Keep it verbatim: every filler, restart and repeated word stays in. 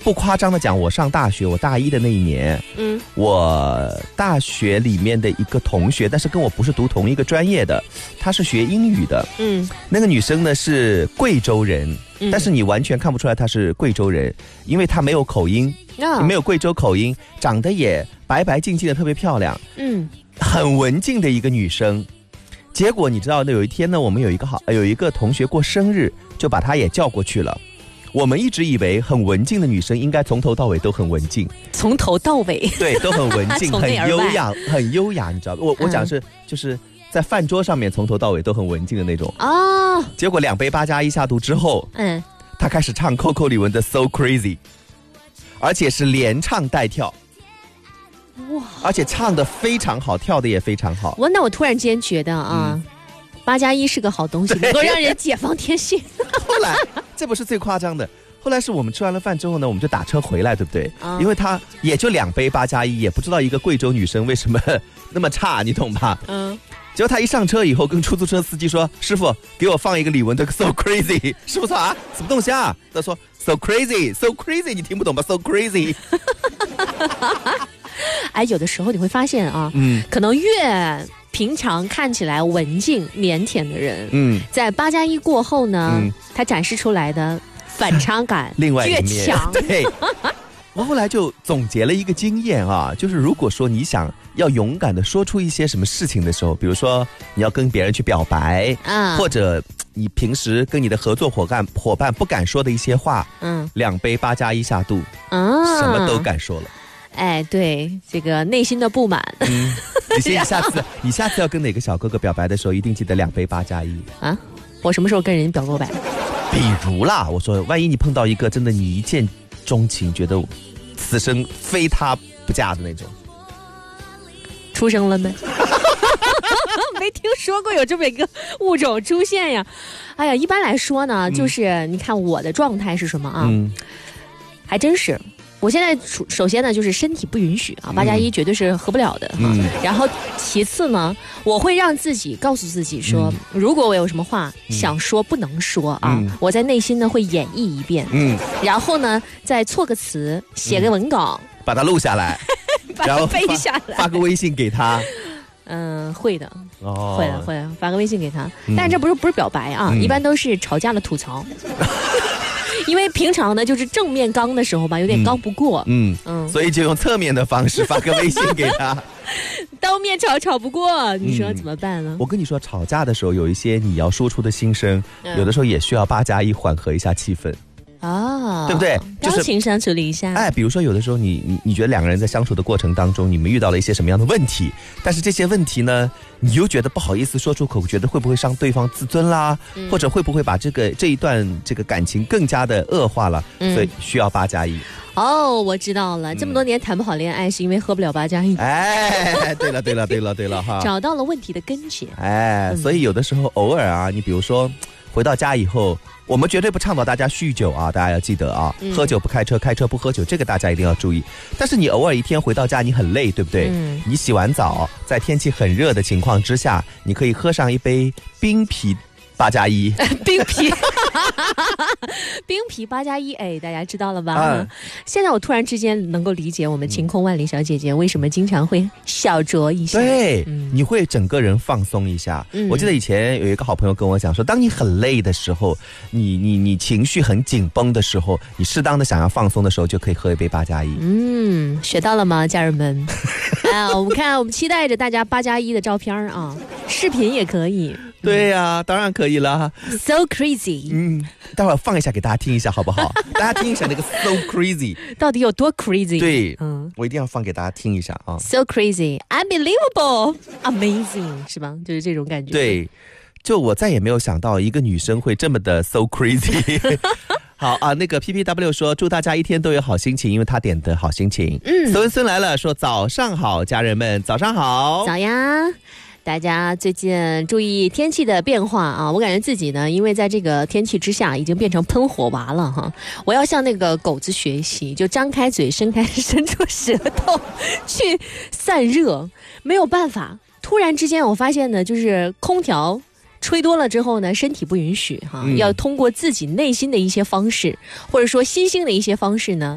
不夸张的讲，我上大学，我大一的那一年，嗯，我大学里面的一个同学，但是跟我不是读同一个专业的，他是学英语的，嗯，那个女生呢是贵州人，嗯，但是你完全看不出来她是贵州人，因为她没有口音，哦，没有贵州口音，长得也白白净净的，特别漂亮，嗯，很文静的一个女生。结果你知道，那有一天呢，我们有一个好有一个同学过生日，就把她也叫过去了。我们一直以为很文静的女生应该从头到尾都很文静， 从头到尾对都很文静很优雅很优雅，你知道吗？我我讲是、嗯、就是在饭桌上面从头到尾都很文静的那种哦。结果两杯八加一下肚之后，嗯，她开始唱 Coco 李玟的 So Crazy， 而且是连唱带跳，哇！而且唱得非常好，跳得也非常好。 我那我突然间觉得啊。嗯，八加一是个好东西，能够让人解放天性。 后来，这不是最夸张的。后来是我们吃完了饭之后呢，我们就打车回来，对不对？嗯、因为他也就两杯八加一，也不知道一个贵州女生为什么那么差，你懂吧？嗯。结果他一上车以后，跟出租车司机说：“师傅，给我放一个李玟的 So Crazy。”师傅说：“啊，什么东西啊？”他说 ：“So Crazy, So Crazy， 你听不懂吧 ？So Crazy。” 哎，有的时候你会发现啊，嗯，可能越平常看起来文静腼腆的人，嗯，在八加一过后呢，嗯，他展示出来的反差感另外越强。 对，我后来就总结了一个经验啊，就是如果说你想要勇敢的说出一些什么事情的时候，比如说你要跟别人去表白，啊，或者你平时跟你的合作伙伴伙伴不敢说的一些话，嗯，两杯八加一下肚，啊，什么都敢说了。 哎，对，这个内心的不满。嗯， 你先下次，你下次要跟哪个小哥哥表白的时候，一定记得两杯八加一啊！我什么时候跟人表过白？ 比如啦，我说，万一你碰到一个真的你一见钟情，觉得此生非他不嫁的那种， 出生了没？没听说过有这么一个物种出现呀！哎呀，一般来说呢，就是、嗯、你看我的状态是什么啊？嗯，还真是。我现在首先呢，就是身体不允许啊，八加一绝对是喝不了的哈。嗯、然后其次呢，我会让自己告诉自己说，嗯、如果我有什么话想说不能说啊，嗯、我在内心呢会演绎一遍，嗯，然后呢再错个词，写个文稿， 嗯、把它录下来，然后背下来， 发个微信给他。 嗯，会的，哦，会的，会的，发个微信给他。嗯、但是这不是不是表白啊，嗯、一般都是吵架的吐槽。因为平常呢，就是正面刚的时候吧，有点刚不过，嗯 嗯, 嗯， 所以就用侧面的方式发个微信给他。 当面吵吵不过，你说怎么办呢？ 嗯、我跟你说，吵架的时候有一些你要说出的心声，嗯、有的时候也需要八加一缓和一下气氛。哦，对不对？ 就是情商处理一下。 哎，比如说有的时候你你你觉得两个人在相处的过程当中，你们遇到了一些什么样的问题，但是这些问题呢，你又觉得不好意思说出口，觉得会不会伤对方自尊啦，嗯、或者会不会把这个这一段这个感情更加的恶化了，嗯、所以需要八加一。 哦，我知道了，这么多年谈不好恋爱，是因为喝不了八加一。 哎，对了对了对了对了哈， 找到了问题的根结。 哎，嗯、所以有的时候偶尔啊，你比如说回到家以后。我们绝对不倡导大家酗酒啊，大家要记得啊，嗯、喝酒不开车，开车不喝酒，这个大家一定要注意。但是你偶尔一天回到家，你很累，对不对？嗯、你洗完澡，在天气很热的情况之下，你可以喝上一杯冰啤八加一， 冰啤，冰啤八加一，哎，大家知道了吧？嗯、现在我突然之间能够理解我们晴空万里小姐姐为什么经常会小酌一下。 对，嗯、你会整个人放松一下。嗯、我记得以前有一个好朋友跟我讲说，当你很累的时候，你你你情绪很紧绷的时候，你适当的想要放松的时候，就可以喝一杯八加一。 嗯，学到了吗，家人们？啊，我们看，我们期待着大家八加一的照片啊，视频也可以。 对呀、啊，当然可以了。 So crazy， 嗯，待会儿放一下给大家听一下好不好？大家听一下那个 So crazy 到底有多 crazy？ 对，嗯，我一定要放给大家听一下啊。 So crazy, unbelievable, amazing， 是吧？就是这种感觉。 对，就我再也没有想到一个女生会这么的 So crazy。好啊，那个 P P W 说祝大家一天都有好心情，因为他点的好心情。嗯，孙孙来了说早上好，家人们早上好， 早呀。大家最近注意天气的变化啊！我感觉自己呢，因为在这个天气之下，已经变成喷火娃了哈！我要向那个狗子学习，就张开嘴，伸开伸出舌头去散热。没有办法，突然之间我发现呢，就是空调吹多了之后呢，身体不允许哈，嗯、要通过自己内心的一些方式，或者说新兴的一些方式呢。